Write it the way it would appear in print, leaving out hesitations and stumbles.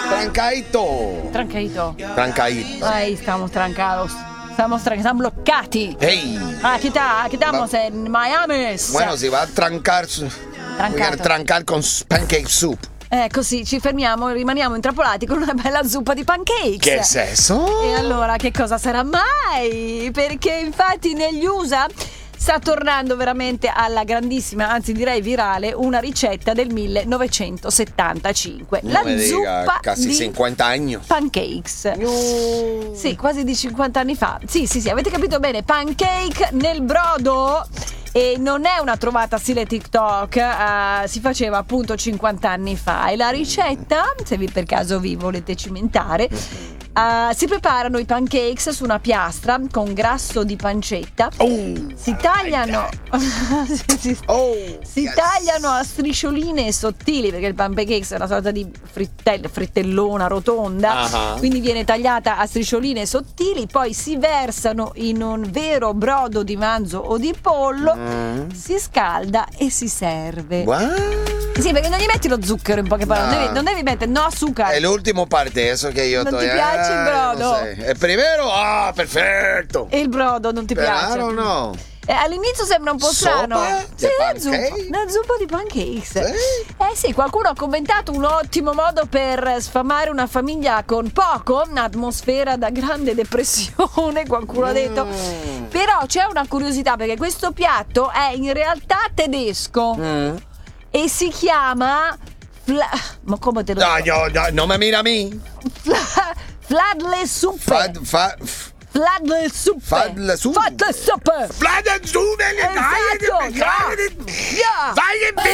Trancaito. Ahí estamos trancados. Estamos bloccati. Hey. ¿Qué estamos en Miami? Bueno, si va a trancar. Trancar con pancake soup. Così ci fermiamo, rimaniamo intrappolati con una bella zuppa di pancakes. Che senso? E allora che cosa sarà mai? Perché infatti negli USA sta tornando veramente alla grandissima, anzi direi virale, una ricetta del 1975. La zuppa quasi di 50 anni. Pancakes. Sì, quasi di 50 anni fa. Sì, avete capito bene, pancake nel brodo. E non è una trovata stile TikTok, si faceva appunto 50 anni fa. E la ricetta, se per caso vi volete cimentare, si preparano i pancakes su una piastra con grasso di pancetta. Si tagliano tagliano a striscioline sottili, perché il pancakes è una sorta di frittellona rotonda, quindi viene tagliata a striscioline sottili, poi si versano in un vero brodo di manzo o di pollo, si scalda e si serve. Sì, perché non gli metti lo zucchero, in poche parole, non devi mettere zucchero. È l'ultimo parte adesso che io non ti piace il brodo? E primero, perfetto. E il brodo non ti piace? No. All'inizio sembra un po' strano. Sì, una zuppa di pancakes. Sì, qualcuno ha commentato un ottimo modo per sfamare una famiglia con poco, un'atmosfera da grande depressione, qualcuno ha detto. Però c'è una curiosità, perché questo piatto è in realtà tedesco e si chiama ma come te lo dico? No, non mi mira a me. Fladlesuppe. Fladlesuppe. Fladlesuppe. Esatto. Vai in